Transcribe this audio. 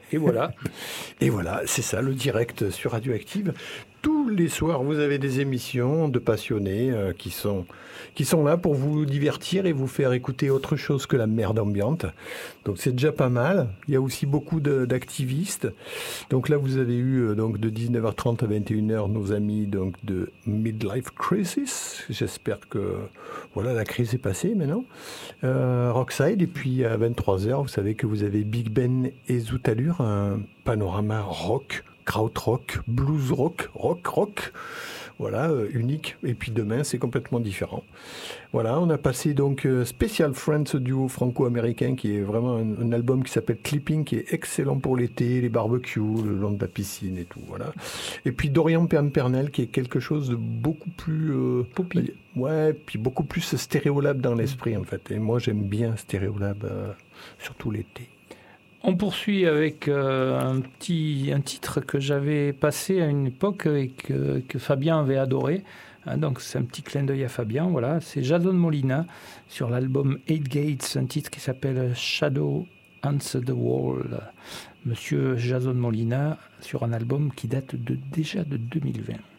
Et voilà. Et voilà, c'est ça, le direct sur Radioactive. Tous les soirs, vous avez des émissions de passionnés qui sont là pour vous divertir et vous faire écouter autre chose que la merde ambiante. Donc c'est déjà pas mal. Il y a aussi beaucoup d'activistes. Donc là, vous avez eu donc de 19h30 à 21h nos amis donc de Midlife Crisis. J'espère que voilà, la crise est passée maintenant. Rockside, et puis à 23h, vous savez que vous avez Big Ben et Zoutalur, un panorama rock, krautrock, blues rock, voilà, unique. Et puis demain, c'est complètement différent. Voilà, on a passé donc Special Friends, ce duo franco-américain qui est vraiment un album qui s'appelle Clipping, qui est excellent pour l'été, les barbecues, le long de la piscine et tout, voilà. Et puis Dorian Pimpernel qui est quelque chose de beaucoup plus... Poppy. Ouais, puis beaucoup plus Stéréolab dans l'esprit en fait. Et moi j'aime bien Stéréolab, surtout l'été. On poursuit avec un titre que j'avais passé à une époque et que Fabien avait adoré. Donc c'est un petit clin d'œil à Fabien. Voilà, c'est Jason Molina sur l'album Eight Gates, un titre qui s'appelle Shadow Answer the Wall. Monsieur Jason Molina sur un album qui date déjà de 2020.